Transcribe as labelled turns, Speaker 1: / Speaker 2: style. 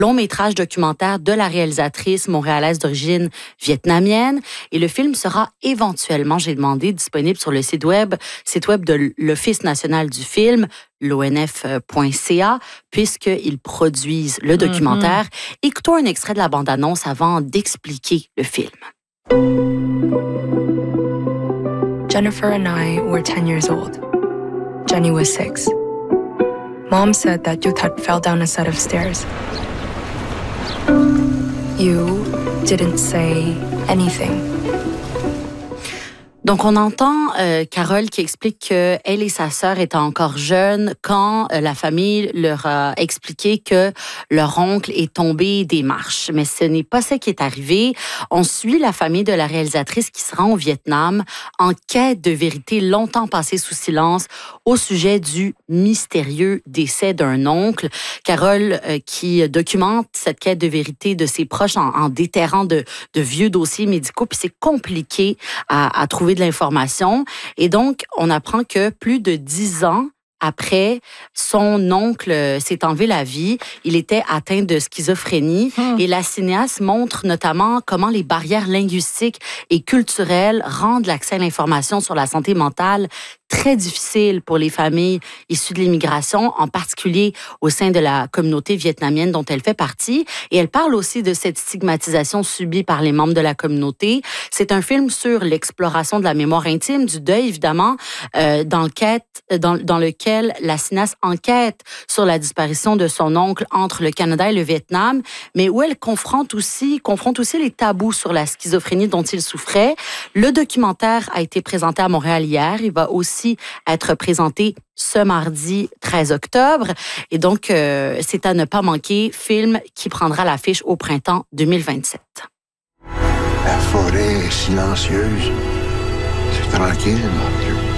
Speaker 1: long métrage documentaire de la réalisatrice montréalaise d'origine vietnamienne. Et le film sera éventuellement, j'ai demandé, disponible sur le site web de l'Office national du film, l'ONF.ca, puisqu'ils produisent le documentaire. Écoutons un extrait de la bande-annonce avant d'expliquer le film.
Speaker 2: Jennifer and I were 10 years old. Jenny was 6. Mom said that Yuthat fell down a set of stairs. You didn't say anything.
Speaker 1: Donc, on entend Carole qui explique qu'elle et sa sœur étaient encore jeunes quand la famille leur a expliqué que leur oncle est tombé des marches. Mais ce n'est pas ce qui est arrivé. On suit la famille de la réalisatrice qui se rend au Vietnam en quête de vérité longtemps passée sous silence au sujet du mystérieux décès d'un oncle. Carole qui documente cette quête de vérité de ses proches en déterrant de vieux dossiers médicaux. Puis c'est compliqué à trouver de l'information. Et donc, on apprend que plus de 10 ans après, son oncle s'est enlevé la vie. Il était atteint de schizophrénie. Et la cinéaste montre notamment comment les barrières linguistiques et culturelles rendent l'accès à l'information sur la santé mentale très difficile pour les familles issues de l'immigration, en particulier au sein de la communauté vietnamienne dont elle fait partie. Et elle parle aussi de cette stigmatisation subie par les membres de la communauté. C'est un film sur l'exploration de la mémoire intime, du deuil, évidemment, dans lequel la cinéaste enquête sur la disparition de son oncle entre le Canada et le Vietnam, mais où elle confronte aussi les tabous sur la schizophrénie dont il souffrait. Le documentaire a été présenté à Montréal hier. Il va aussi être présenté ce mardi 13 octobre. Et donc, c'est à ne pas manquer, film qui prendra l'affiche au printemps 2027.
Speaker 3: La forêt est silencieuse. C'est tranquille, mon Dieu.